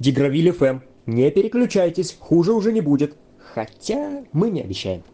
Дигравиль ФМ. Не переключайтесь, хуже уже не будет. Хотя мы не обещаем.